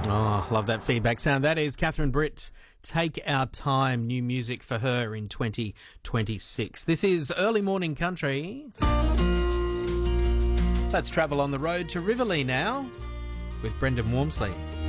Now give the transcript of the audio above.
Oh, love that feedback sound. That is Catherine Britt, Take Our Time, new music for her in 2026. This is Early Morning Country. Let's travel on the road to Riverlea now with Brendan Wormsley.